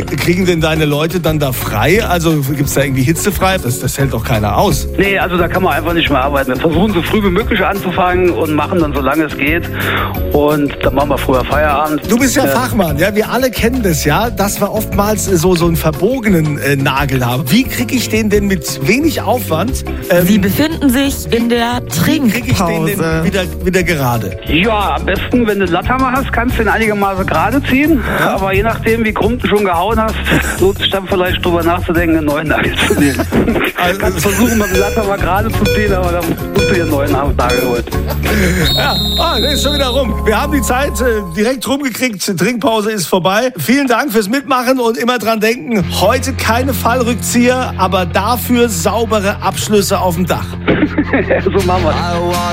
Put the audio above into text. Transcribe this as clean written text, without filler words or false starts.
kriegen denn deine Leute dann da frei? Also gibt es da irgendwie hitzefrei? Das hält doch keiner aus. Nee, also da kann man einfach nicht mehr arbeiten. Wir versuchen so früh wie möglich anzufangen und machen dann so lange es geht. Und dann machen wir früher Feierabend. Du bist ja Fachmann, ja, wir alle kennen das ja, dass wir oftmals so einen verbogenen Nagel haben. Wie kriege ich den denn mit wenig Aufwand? Sie befinden sich in der Kriege ich den Trinkpause. denn wieder gerade? Ja, am besten, wenn du einen Latthammer hast, kannst du den einigermaßen gerade ziehen. Ja. Aber je nachdem, wie krumm du schon gehauen hast, lohnt sich dann vielleicht drüber nachzudenken, einen neuen Nagel zu nehmen. Also, Kannst versuchen, mit dem Latthammer gerade zu ziehen, aber dann musst du dir einen neuen Nagel holen. ja, der ist schon wieder rum. Wir haben die Zeit direkt rumgekriegt. Trinkpause ist vorbei. Vielen Dank fürs Mitmachen und immer dran denken, heute keine Fallrückzieher, aber dafür saubere Abschlüsse auf dem Dach. So machen wir es.